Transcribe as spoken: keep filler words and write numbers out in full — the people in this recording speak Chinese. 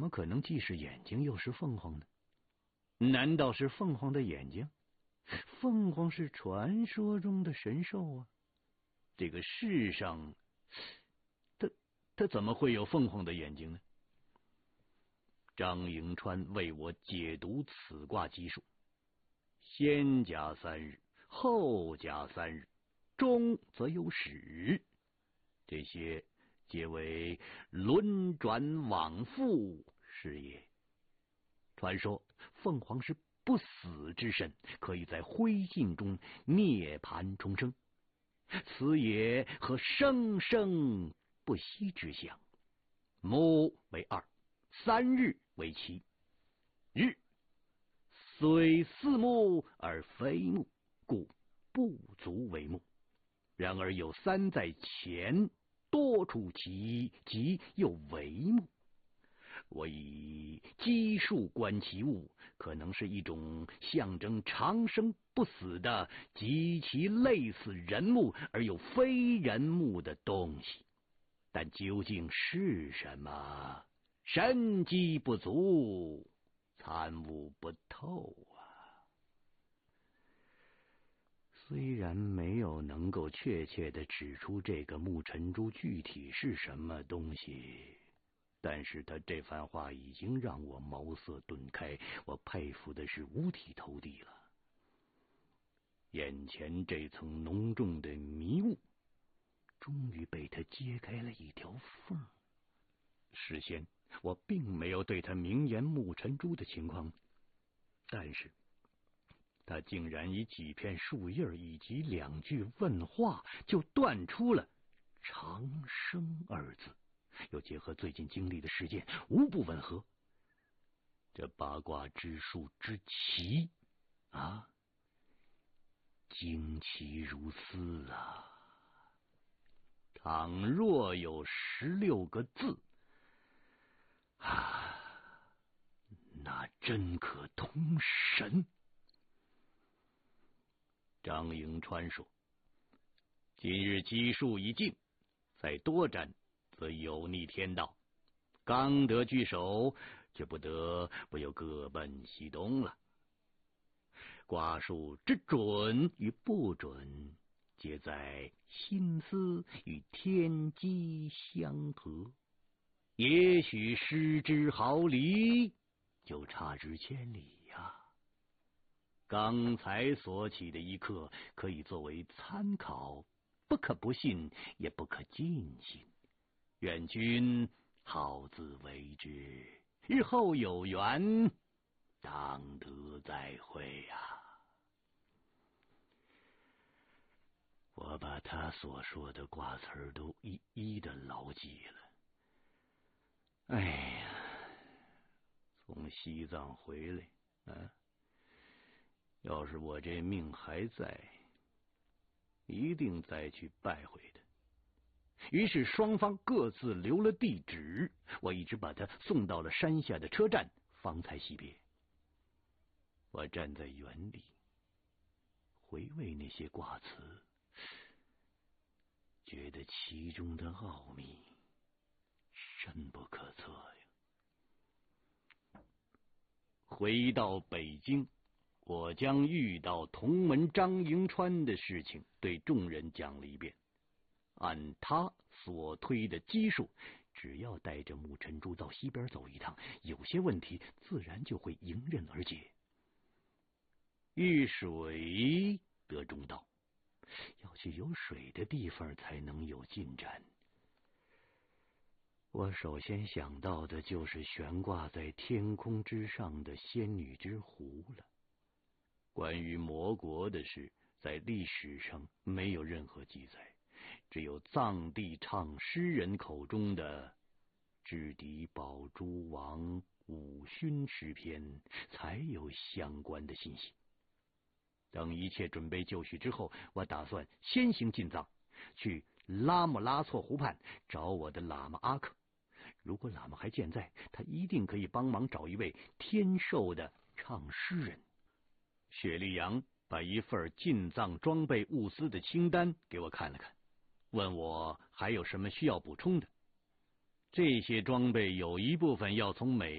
么可能既是眼睛又是凤凰呢？难道是凤凰的眼睛？凤凰是传说中的神兽啊！这个世上，他他怎么会有凤凰的眼睛呢？张迎川为我解读此卦奇数，先加三日，后加三日，中则有始，这些皆为轮转往复是也。传说凤凰是不死之身，可以在灰烬中涅槃重生，此也和生生不息之象。木为二，三日为七。日虽似木而非木，故不足为木。然而有三在前，多出其即又为木。我以奇数观其物，可能是一种象征长生不死的极其类似人木而又非人木的东西，但究竟是什么，神机不足，参悟不透啊。虽然没有能够确切的指出这个木尘珠具体是什么东西，但是他这番话已经让我茅塞顿开，我佩服的是五体投地了。眼前这层浓重的迷雾终于被他揭开了一条缝。事先我并没有对他明言木尘珠的情况，但是他竟然以几片树叶以及两句问话就断出了长生二字，又结合最近经历的事件，无不吻合。这八卦之术之奇啊，惊奇如斯啊！倘若有十六个字啊，那真可通神。张迎川说：“今日奇数已尽，再多占则有逆天道，刚得据守，就不得不由各奔西东了。卦数之准与不准，皆在心思与天机相合。也许失之毫厘，就差之千里呀、啊。刚才所起的一刻，可以作为参考，不可不信，也不可尽信。愿君好自为之，日后有缘，当得再会啊！”我把他所说的卦词儿都一一的牢记了。哎呀，从西藏回来，啊，要是我这命还在，一定再去拜会的。于是双方各自留了地址，我一直把他送到了山下的车站，方才惜别。我站在原地，回味那些卦辞，觉得其中的奥秘深不可测呀。回到北京，我将遇到同门张迎川的事情对众人讲了一遍。按他所推的基数，只要带着木尘珠到西边走一趟，有些问题自然就会迎刃而解。遇水得中道，要去有水的地方才能有进展。我首先想到的就是悬挂在天空之上的仙女之湖了。关于魔国的事，在历史上没有任何记载，只有藏地唱诗人口中的智敌宝珠王五勋诗篇才有相关的信息。等一切准备就绪之后，我打算先行进藏，去拉木拉措湖畔找我的喇嘛阿克。如果喇嘛还健在，他一定可以帮忙找一位天授的唱诗人。雪莉杨把一份进藏装备物资的清单给我看了看，问我还有什么需要补充的。这些装备有一部分要从美